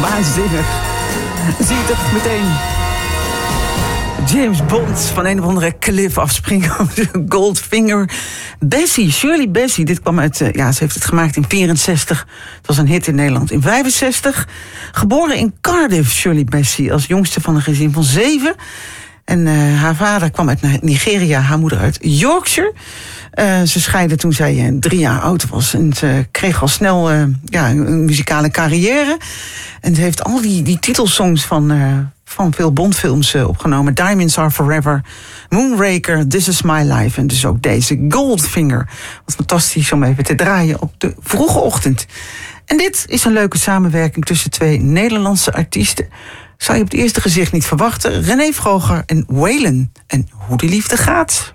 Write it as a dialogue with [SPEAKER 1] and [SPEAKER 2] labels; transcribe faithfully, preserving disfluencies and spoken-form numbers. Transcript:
[SPEAKER 1] Waanzinnig. Zie je toch meteen James Bond van een of andere klif afspringen op de Goldfinger. Bessie, Shirley Bassey. Dit kwam uit, ja, ze heeft het gemaakt in vierenzestig. Het was een hit in Nederland in vijfenzestig. Geboren in Cardiff, Shirley Bassey, als jongste van een gezin van zeven. En uh, haar vader kwam uit Nigeria, haar moeder uit Yorkshire. Uh, ze scheidden toen zij uh, drie jaar oud was. En ze kreeg al snel uh, ja, een muzikale carrière. En ze heeft al die, die titelsongs van, uh, van veel Bondfilms uh, opgenomen. Diamonds Are Forever, Moonraker, This Is My Life. En dus ook deze Goldfinger. Wat fantastisch om even te draaien op de vroege ochtend. En dit is een leuke samenwerking tussen twee Nederlandse artiesten. Zou je op het eerste gezicht niet verwachten. René Vroger en Waylon. En hoe die liefde gaat.